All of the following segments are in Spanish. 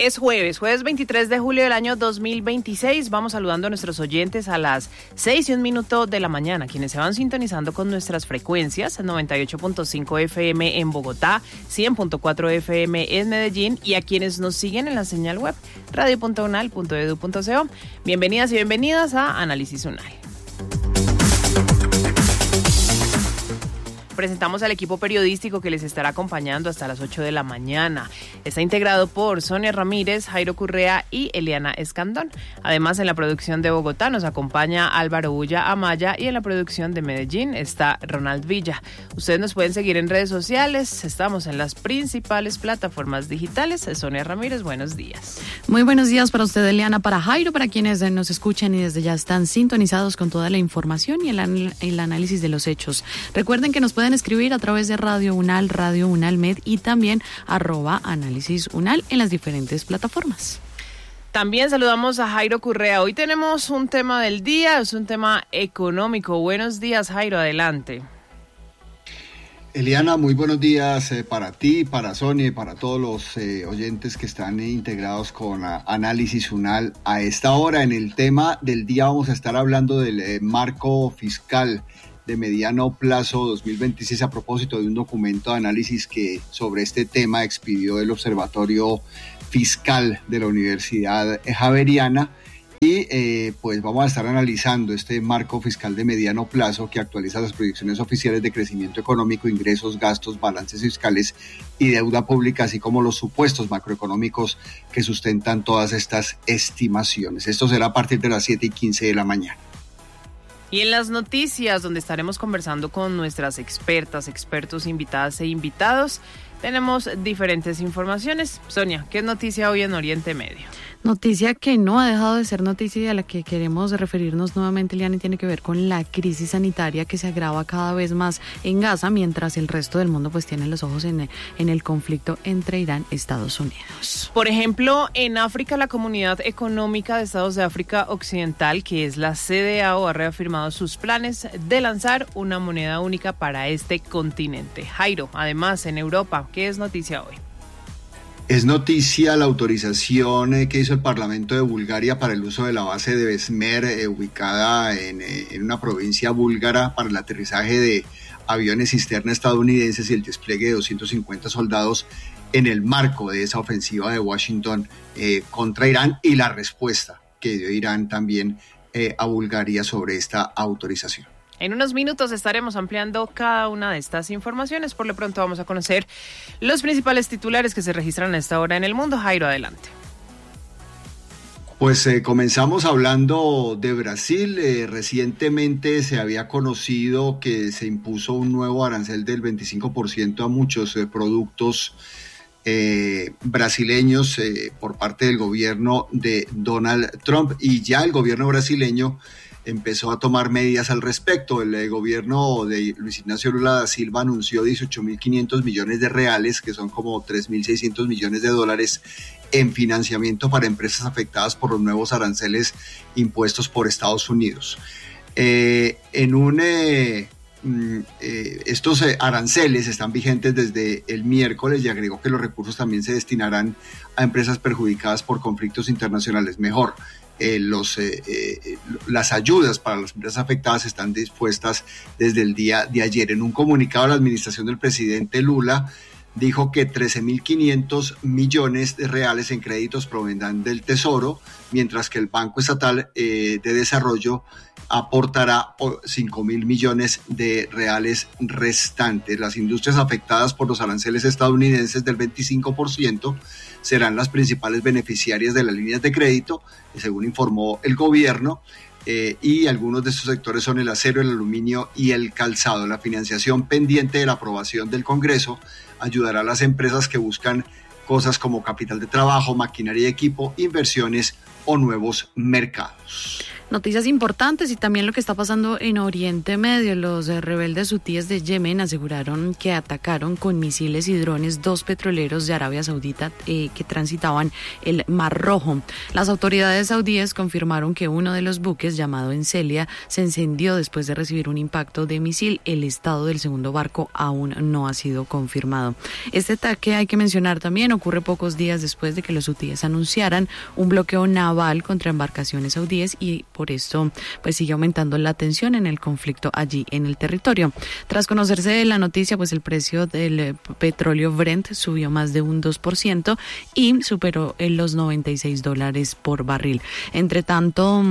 Es jueves 23 de julio del año 2026. Vamos saludando a nuestros oyentes a las 6:01 de la mañana, quienes se van sintonizando con nuestras frecuencias, 98.5 FM en Bogotá, 100.4 FM en Medellín, y a quienes nos siguen en la señal web radio.unal.edu.co. Bienvenidas y bienvenidas a Análisis Unal. Presentamos al equipo periodístico que les estará acompañando hasta las 8 de la mañana. Está integrado por Sonia Ramírez, Jairo Correa y Eliana Escandón. Además, en la producción de Bogotá nos acompaña Álvaro Bulla Amaya y en la producción de Medellín está Ronald Villa. Ustedes nos pueden seguir en redes sociales. Estamos en las principales plataformas digitales. Sonia Ramírez, buenos días. Muy buenos días para usted, Eliana, para Jairo, para quienes nos escuchan y desde ya están sintonizados con toda la información y el análisis de los hechos. Recuerden que nos pueden escribir a través de Radio Unal, Radio Unal Med y también @Análisis Unal en las diferentes plataformas. También saludamos a Jairo Correa. Hoy tenemos un tema del día, es un tema económico. Buenos días, Jairo, adelante. Eliana, muy buenos días para ti, para Sonia y para todos los oyentes que están integrados con Análisis Unal. A esta hora, en el tema del día, vamos a estar hablando del marco fiscal de mediano plazo 2026 a propósito de un documento de análisis que sobre este tema expidió el Observatorio Fiscal de la Universidad Javeriana y pues vamos a estar analizando este marco fiscal de mediano plazo que actualiza las proyecciones oficiales de crecimiento económico, ingresos, gastos, balances fiscales y deuda pública, así como los supuestos macroeconómicos que sustentan todas estas estimaciones. Esto será a partir de las 7:15 de la mañana. Y en las noticias, donde estaremos conversando con nuestras expertas, expertos, invitadas e invitados, tenemos diferentes informaciones. Sonia, ¿qué es noticia hoy en Oriente Medio? Noticia que no ha dejado de ser noticia y a la que queremos referirnos nuevamente, Eliana, y tiene que ver con la crisis sanitaria que se agrava cada vez más en Gaza, mientras el resto del mundo pues tiene los ojos en el conflicto entre Irán y Estados Unidos. Por ejemplo, en África, la Comunidad Económica de Estados de África Occidental, que es la CEDEAO, ha reafirmado sus planes de lanzar una moneda única para este continente. Jairo, además, en Europa, ¿qué es noticia hoy? Es noticia la autorización que hizo el Parlamento de Bulgaria para el uso de la base de Besmer, ubicada en una provincia búlgara, para el aterrizaje de aviones cisterna estadounidenses y el despliegue de 250 soldados en el marco de esa ofensiva de Washington contra Irán y la respuesta que dio Irán también a Bulgaria sobre esta autorización. En unos minutos estaremos ampliando cada una de estas informaciones. Por lo pronto vamos a conocer los principales titulares que se registran a esta hora en el mundo. Jairo, adelante. Pues comenzamos hablando de Brasil. Recientemente se había conocido que se impuso un nuevo arancel del 25% a muchos productos brasileños por parte del gobierno de Donald Trump, y ya el gobierno brasileño empezó a tomar medidas al respecto. El gobierno de Luis Ignacio Lula da Silva anunció 18.500 millones de reales, que son como 3.600 millones de dólares, en financiamiento para empresas afectadas por los nuevos aranceles impuestos por Estados Unidos. Estos aranceles están vigentes desde el miércoles y agregó que los recursos también se destinarán a empresas perjudicadas por conflictos internacionales. Mejor, las ayudas para las empresas afectadas están dispuestas desde el día de ayer. En un comunicado, la administración del presidente Lula dijo que 13.500 millones de reales en créditos provendrán del Tesoro, mientras que el Banco Estatal de Desarrollo aportará 5.000 millones de reales restantes. Las industrias afectadas por los aranceles estadounidenses del 25% serán las principales beneficiarias de las líneas de crédito, según informó el gobierno, y algunos de estos sectores son el acero, el aluminio y el calzado. La financiación pendiente de la aprobación del Congreso ayudará a las empresas que buscan cosas como capital de trabajo, maquinaria y equipo, inversiones o nuevos mercados. Noticias importantes y también lo que está pasando en Oriente Medio. Los rebeldes hutíes de Yemen aseguraron que atacaron con misiles y drones 2 petroleros de Arabia Saudita que transitaban el Mar Rojo. Las autoridades saudíes confirmaron que uno de los buques, llamado Encelia, se encendió después de recibir un impacto de misil. El estado del segundo barco aún no ha sido confirmado. Este ataque, hay que mencionar también, ocurre pocos días después de que los hutíes anunciaran un bloqueo naval contra embarcaciones saudíes y por esto pues sigue aumentando la tensión en el conflicto allí en el territorio. Tras conocerse la noticia, pues el precio del petróleo Brent subió más de un 2% y superó los $96 por barril. Entre tanto,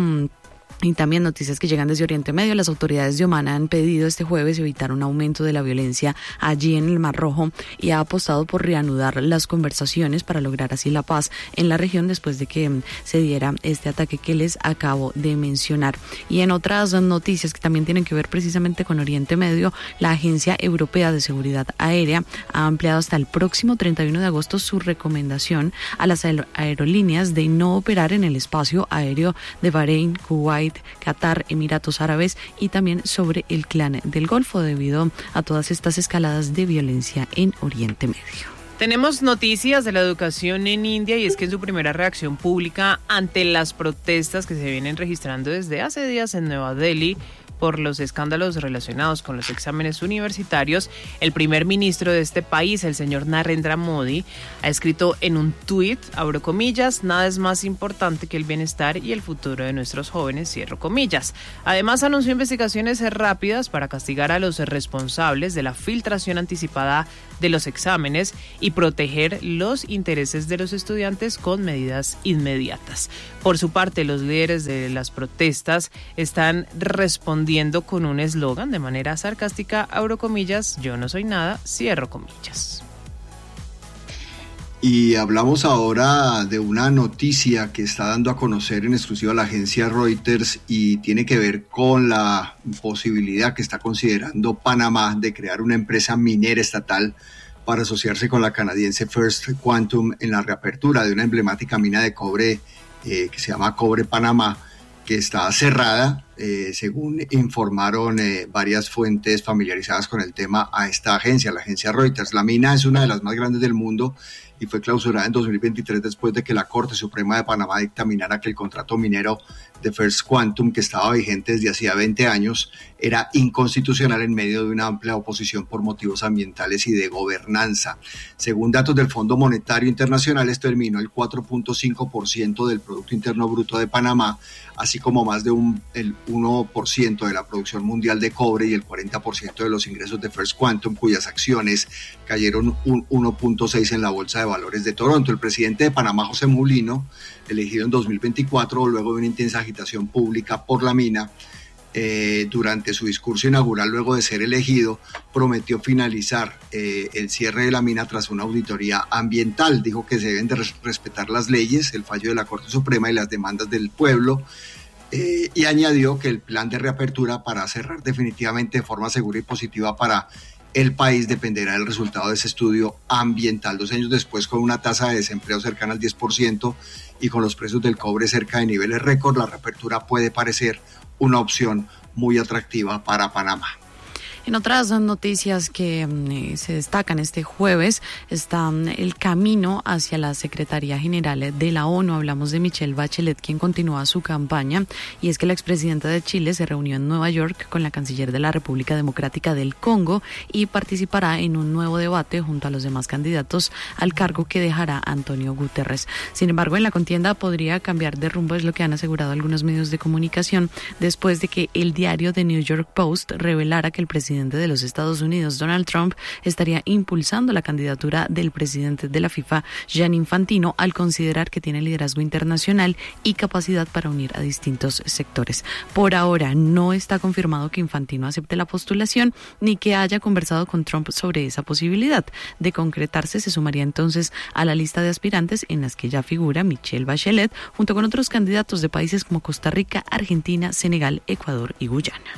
y también noticias que llegan desde Oriente Medio. Las autoridades de Omán han pedido este jueves evitar un aumento de la violencia allí en el Mar Rojo y ha apostado por reanudar las conversaciones para lograr así la paz en la región después de que se diera este ataque que les acabo de mencionar. Y en otras noticias que también tienen que ver precisamente con Oriente Medio, la Agencia Europea de Seguridad Aérea ha ampliado hasta el próximo 31 de agosto su recomendación a las aerolíneas de no operar en el espacio aéreo de Bahrein, Kuwait, Qatar, Emiratos Árabes y también sobre el Clan del Golfo debido a todas estas escaladas de violencia en Oriente Medio. Tenemos noticias de la educación en India y es que en su primera reacción pública ante las protestas que se vienen registrando desde hace días en Nueva Delhi por los escándalos relacionados con los exámenes universitarios, el primer ministro de este país, el señor Narendra Modi, ha escrito en un tuit, abro comillas, nada es más importante que el bienestar y el futuro de nuestros jóvenes, cierro comillas. Además, anunció investigaciones rápidas para castigar a los responsables de la filtración anticipada de los exámenes y proteger los intereses de los estudiantes con medidas inmediatas. Por su parte, los líderes de las protestas están respondiendo con un eslogan de manera sarcástica, abro comillas, yo no soy nada, cierro comillas. Y hablamos ahora de una noticia que está dando a conocer en exclusiva la agencia Reuters y tiene que ver con la posibilidad que está considerando Panamá de crear una empresa minera estatal para asociarse con la canadiense First Quantum en la reapertura de una emblemática mina de cobre que se llama Cobre Panamá, que está cerrada, según informaron varias fuentes familiarizadas con el tema a esta agencia, la agencia Reuters. La mina es una de las más grandes del mundo y fue clausurada en 2023 después de que la Corte Suprema de Panamá dictaminara que el contrato minero de First Quantum, que estaba vigente desde hacía 20 años, era inconstitucional en medio de una amplia oposición por motivos ambientales y de gobernanza. Según datos del Fondo Monetario Internacional, esto terminó el 4.5% del Producto Interno Bruto de Panamá, así como más de el 1% de la producción mundial de cobre y el 40% de los ingresos de First Quantum, cuyas acciones cayeron un 1.6% en la Bolsa de Valores de Toronto. El presidente de Panamá, José Mulino, elegido en 2024, luego de una intensa agitación pública por la mina, durante su discurso inaugural, luego de ser elegido, prometió finalizar el cierre de la mina tras una auditoría ambiental. Dijo que se deben de respetar las leyes, el fallo de la Corte Suprema y las demandas del pueblo, y añadió que el plan de reapertura para cerrar definitivamente de forma segura y positiva para el país dependerá del resultado de ese estudio ambiental. 2 años después, con una tasa de desempleo cercana al 10% y con los precios del cobre cerca de niveles récord, la reapertura puede parecer una opción muy atractiva para Panamá. En otras noticias que se destacan este jueves está el camino hacia la Secretaría General de la ONU. Hablamos de Michelle Bachelet, quien continúa su campaña, y es que la expresidenta de Chile se reunió en Nueva York con la canciller de la República Democrática del Congo y participará en un nuevo debate junto a los demás candidatos al cargo que dejará Antonio Guterres. Sin embargo, en la contienda podría cambiar de rumbo, es lo que han asegurado algunos medios de comunicación, después de que el diario The New York Post revelara que el presidente de los Estados Unidos, Donald Trump, estaría impulsando la candidatura del presidente de la FIFA, Gianni Infantino, al considerar que tiene liderazgo internacional y capacidad para unir a distintos sectores. Por ahora no está confirmado que Infantino acepte la postulación ni que haya conversado con Trump sobre esa posibilidad. De concretarse, se sumaría entonces a la lista de aspirantes en las que ya figura Michelle Bachelet, junto con otros candidatos de países como Costa Rica, Argentina, Senegal, Ecuador y Guyana.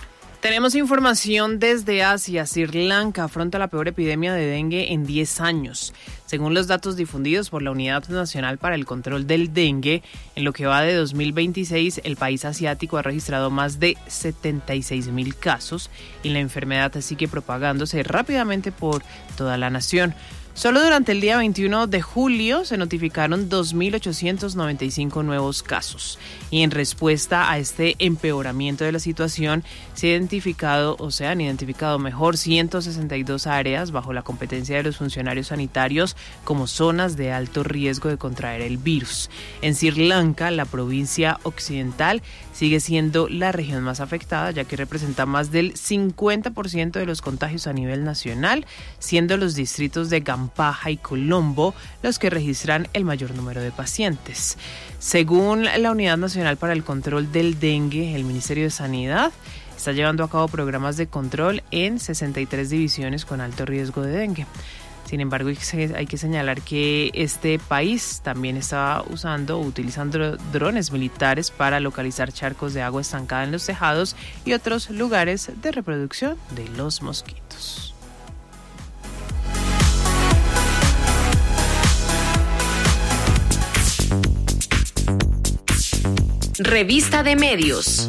Tenemos información desde Asia. Sri Lanka afronta la peor epidemia de dengue en 10 años. Según los datos difundidos por la Unidad Nacional para el Control del Dengue, en lo que va de 2026, el país asiático ha registrado más de 76.000 casos y la enfermedad sigue propagándose rápidamente por toda la nación. Solo durante el día 21 de julio se notificaron 2.895 nuevos casos y en respuesta a este empeoramiento de la situación se han identificado mejor 162 áreas bajo la competencia de los funcionarios sanitarios como zonas de alto riesgo de contraer el virus. En Sri Lanka, la provincia occidental sigue siendo la región más afectada, ya que representa más del 50% de los contagios a nivel nacional, siendo los distritos de Gampaha y Colombo los que registran el mayor número de pacientes. Según la Unidad Nacional para el Control del Dengue, el Ministerio de Sanidad está llevando a cabo programas de control en 63 divisiones con alto riesgo de dengue. Sin embargo, hay que señalar que este país también está utilizando drones militares para localizar charcos de agua estancada en los tejados y otros lugares de reproducción de los mosquitos. Revista de Medios.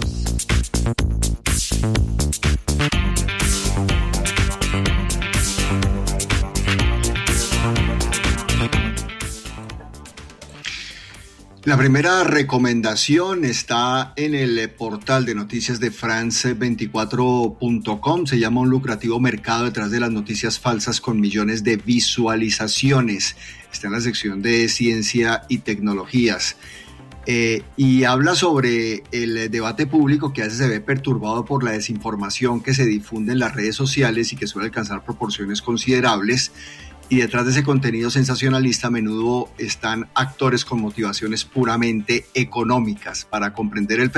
La primera recomendación está en el portal de noticias de France24.com. Se llama Un lucrativo mercado detrás de las noticias falsas con millones de visualizaciones. Está en la sección de ciencia y tecnologías. Y habla sobre el debate público que a veces se ve perturbado por la desinformación que se difunde en las redes sociales y que suele alcanzar proporciones considerables. Y detrás de ese contenido sensacionalista a menudo están actores con motivaciones puramente económicas. Para comprender el